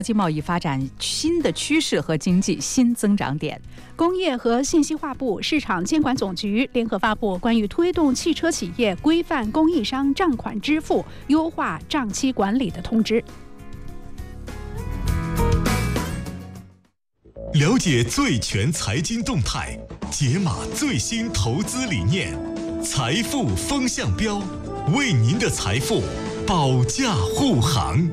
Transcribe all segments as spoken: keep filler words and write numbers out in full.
国际贸易发展新的趋势和经济新增长点。 工业和信息化部、市场监管总局联合发布关于推动汽车企业规范供应商账款支付、优化账期管理的通知。 了解最全财经动态，解码最新投资理念，财富风向标，为您的财富保驾护航。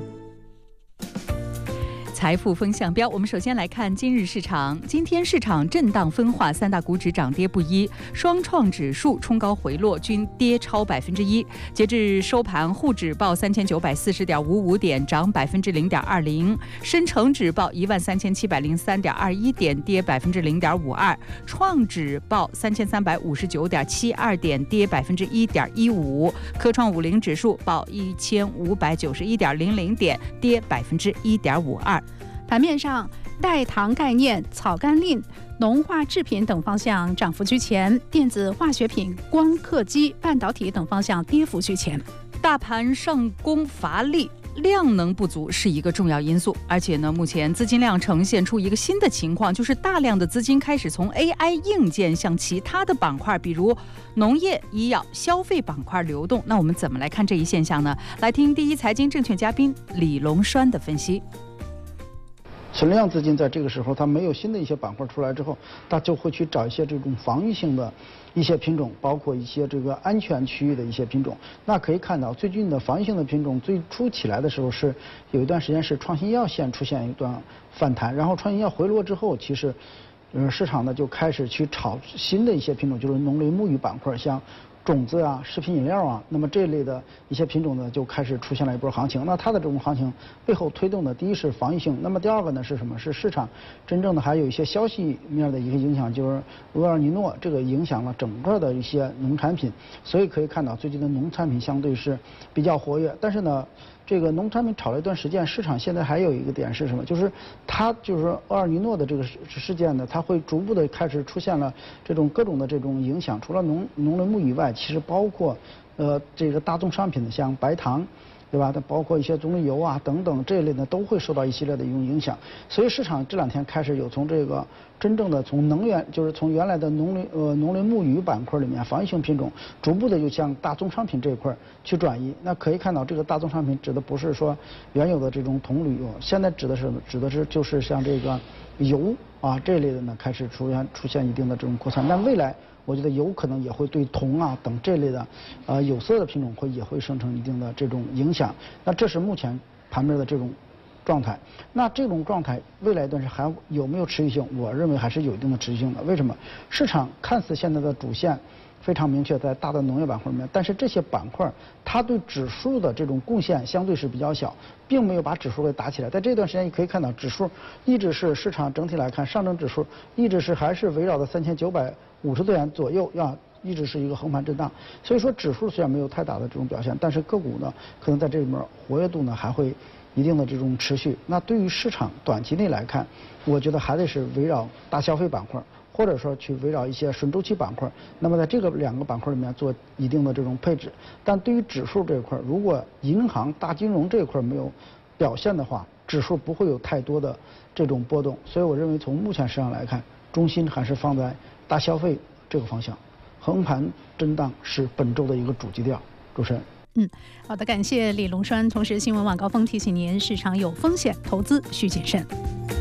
财富风向标，我们首先来看今日市场。今天市场震荡分化，三大股指涨跌不一，双创指数冲高回落，均跌超百分之一。截至收盘，沪指报三千九百四十点五五点，涨百分之零点二零；深成指报一万三千七百零三点二一点，跌百分之零点五二；创指报三千三百五十九点七二点，跌百分之一点一五；科创五零指数报一千五百九十一点零零点，跌百分之一点五二。 盘面上，代糖概念、草甘膦、农化制品等方向涨幅居前，电子化学品、光刻机、半导体等方向跌幅居前。 大盘上攻乏力，量能不足是一个重要因素，而且呢，目前资金量呈现出一个新的情况，就是大量的资金开始从 A I 硬件向其他的板块，比如农业、医药、消费板块流动。那我们怎么来看这一现象呢？来听第一财经证券嘉宾李龙栓的分析。 存量资金在这个时候，它没有新的一些板块出来之后，它就会去找一些这种防御性的一些品种，包括一些这个安全区域的一些品种。那可以看到，最近的防御性的品种最初起来的时候是有一段时间是创新药线出现一段反弹，然后创新药回落之后，其实呃市场呢就开始去炒新的一些品种，就是农林牧渔板块，像种子啊、食品饮料啊，那么这类的一些品种呢，就开始出现了一波行情。那它的这种行情背后推动的，第一是防御性，那么第二个呢是什么？是市场真正的还有一些消息面的一个影响，就是厄尔尼诺这个影响了整个的一些农产品，所以可以看到最近的农产品相对是比较活跃。但是呢，这个农产品炒了一段时间，市场现在还有一个点是什么？就是它就是厄尔尼诺的这个事件呢，它会逐步的开始出现了这种各种的这种影响。除了农农林牧以外，其实包括呃这个大宗商品的，像白糖，对吧？它包括一些棕榈油啊等等这一类呢，都会受到一系列的一种影响。所以市场这两天开始有从这个真正的从能源，就是从原来的农林呃农林牧渔板块里面防御性品种，逐步的又向大宗商品这一块去转移。那可以看到，这个大宗商品指的不是说原有的这种铜铝油，现在指的是指的是就是像这个油啊这一类的呢，开始出现出现一定的这种扩散。但未来我觉得有可能也会对铜啊等这类的呃有色的品种会也会生成一定的这种影响。那这是目前盘面的这种状态。那这种状态未来一段时间还有没有持续性？我认为还是有一定的持续性的。为什么？市场看似现在的主线非常明确，在大的农业板块里面，但是这些板块它对指数的这种贡献相对是比较小，并没有把指数给打起来。在这段时间你可以看到，指数一直是市场整体来看，上证指数一直是还是围绕在三千九百五十多点左右，要一直是一个横盘震荡。所以说指数虽然没有太大的这种表现，但是个股呢可能在这里面活跃度呢还会一定的这种持续。那对于市场短期内来看，我觉得还得是围绕大消费板块，或者说去围绕一些顺周期板块，那么在这个两个板块里面做一定的这种配置。但对于指数这一块，如果银行、大金融这一块没有表现的话，指数不会有太多的这种波动。所以我认为从目前市场来看，重心还是放在大消费这个方向，横盘震荡是本周的一个主基调。主持人。 嗯，好的，感谢李龙栓。同时，新闻晚高峰提醒您，市场有风险，投资需谨慎。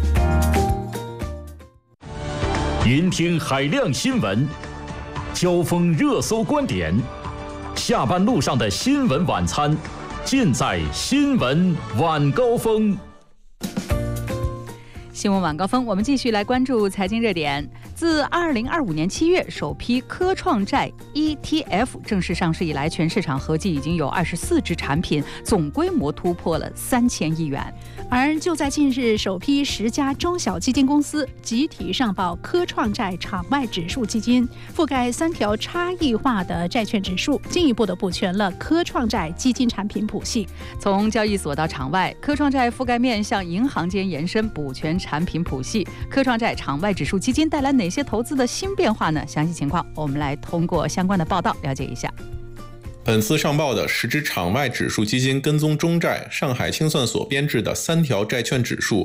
聆听海量新闻，交锋热搜观点，下班路上的新闻晚餐，尽在新闻晚高峰。 新闻晚高峰，我们继续来关注财经热点。自二零二五年七月首批科创债 E T F 正式上市以来，全市场合计已经有二十四只产品，总规模突破了三千亿元。 而就在近日，首批十家中小基金公司集体上报科创债场外指数基金，覆盖三条差异化的债券指数，进一步的补全了科创债基金产品谱系。 从交易所到场外，科创债覆盖面向银行间延伸，补全产品谱系。科创债场外指数基金带来哪些投资的新变化呢？详细情况我们来通过相关的报道了解一下。 本次上报的十只场外指数基金跟踪中债上海清算所编制的三条债券指数，